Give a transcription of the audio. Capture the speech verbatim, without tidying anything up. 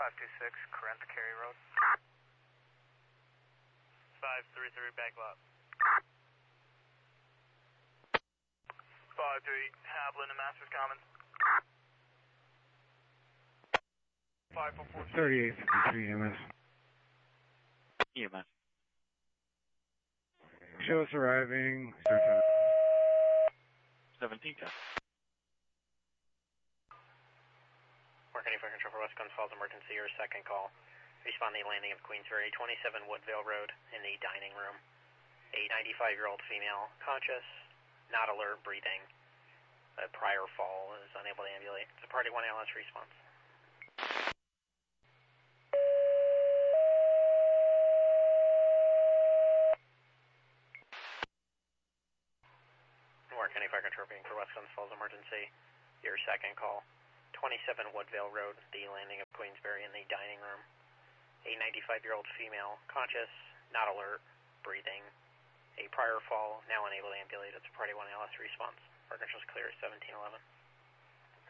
five two six, Corinth Cary Road. five three three, back lot. five three, Haviland and Masters Commons. five four four. thirty-eight fifty-three E M S. E M S. Show us arriving. seventeen ten. Mark any fire control for West Guns Falls emergency or second call. Respond the landing of Queensbury, twenty-seven Woodville Road in the dining room. A ninety-five-year-old female, conscious, not alert, breathing. A prior fall is unable to ambulate. It's a Party one A L S response. Mark any fire control being for West Guns Falls emergency. Your second call. twenty-seven Woodville Road, the landing of Queensbury in the dining room. A ninety-five-year-old female, conscious, not alert, breathing. A prior fall, now unable to ambulate. It's a Party one A L S response. Our control's clear, seventeen eleven.